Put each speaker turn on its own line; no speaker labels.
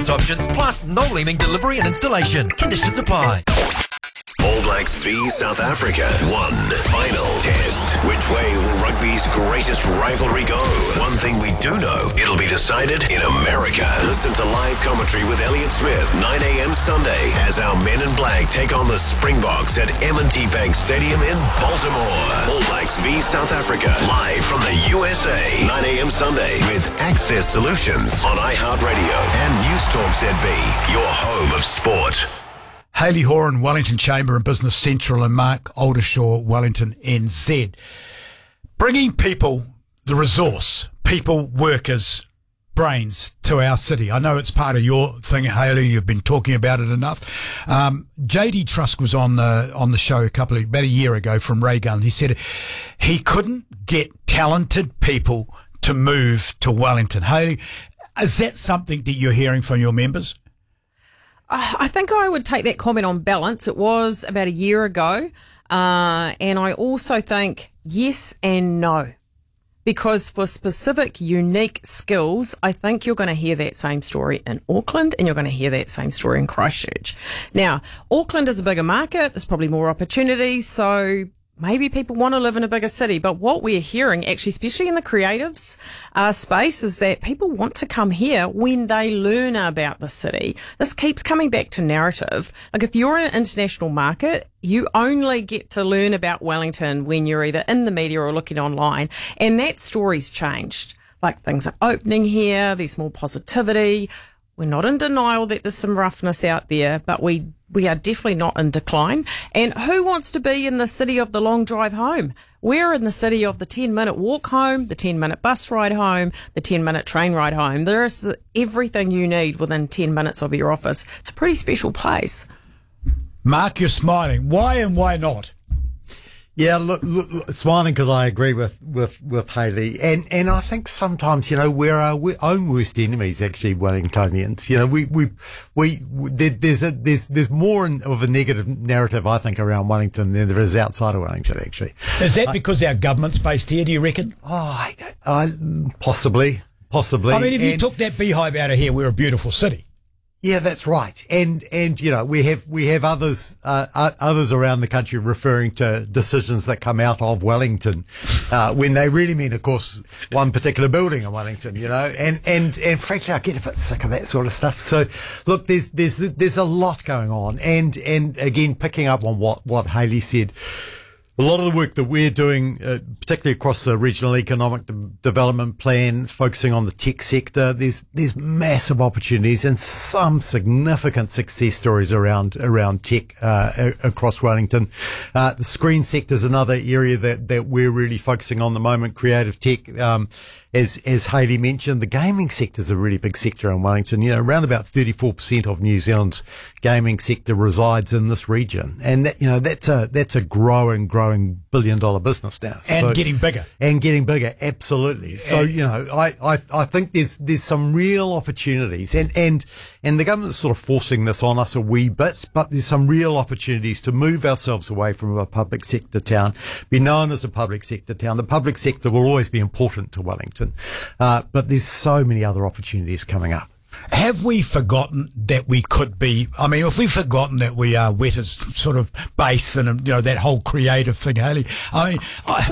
finance options, plus no leaming delivery and installation. Conditions apply.
All Blacks v South Africa. One final test. Which way will rugby's greatest rivalry go? One thing we do know, it'll be decided in America. Listen to live commentary with Elliot Smith, 9 a.m. Sunday, as our men in black take on the Springboks at M&T Bank Stadium in Baltimore. All Blacks v South Africa, live from the USA, 9 a.m. Sunday, with Access Solutions on iHeartRadio and News Talk ZB, your home of sport.
Hayley Horan, Wellington Chamber and Business Central, and Mark Oldershaw, Wellington NZ. Bringing people, the resource, people, workers, brains to our city. I know it's part of your thing, Hayley. You've been talking about it enough. JD Trusk was on the show about a year ago from Ray Gun. He said he couldn't get talented people to move to Wellington. Hayley, is that something that you're hearing from your members?
I think I would take that comment on balance. It was about a year ago. And I also think yes and no. Because for specific, unique skills, I think you're going to hear that same story in Auckland and you're going to hear that same story in Christchurch. Now, Auckland is a bigger market. There's probably more opportunities. So maybe people want to live in a bigger city, but what we're hearing, actually, especially in the creatives space, is that people want to come here when they learn about the city. This keeps coming back to narrative. Like, if you're in an international market, you only get to learn about Wellington when you're either in the media or looking online, and that story's changed. Like, things are opening here, there's more positivity. We're not in denial that there's some roughness out there, but we are definitely not in decline. And who wants to be in the city of the long drive home? We're in the city of the 10-minute walk home, the 10-minute bus ride home, the 10-minute train ride home. There is everything you need within 10 minutes of your office. It's a pretty special place.
Mark, you're smiling. Why and why not?
Yeah, look, smiling because I agree with Hayley, and I think sometimes, we're our own worst enemies, actually, Wellingtonians. There's more of a negative narrative, I think, around Wellington than there is outside of Wellington, actually.
Is that because our government's based here, do you reckon?
Possibly. I mean, if you took that beehive out of here, we're a beautiful city. Yeah, that's right. And we have others around the country referring to decisions that come out of Wellington, when they really mean, of course, one particular building in Wellington, and frankly, I get a bit sick of that sort of stuff. So look, there's a lot going on. And again, picking up on what Hayley said, a lot of the work that we're doing, particularly across the Regional Economic Development Plan, focusing on the tech sector, there's massive opportunities and some significant success stories around tech across Wellington. The screen sector is another area that we're really focusing on at the moment, creative tech. As Hayley mentioned, the gaming sector is a really big sector in Wellington. Around about 34% of New Zealand's gaming sector resides in this region, and that's a growing $1 billion business now,
and getting bigger.
Absolutely. So I think there's some real opportunities, and the government's sort of forcing this on us a wee bit, but there's some real opportunities to move ourselves away from a public sector town, be known as a public sector town. The public sector will always be important to Wellington. But there's so many other opportunities coming up.
Have we forgotten that we could be, have we forgotten that we are wet as sort of base and, that whole creative thing, Hayley?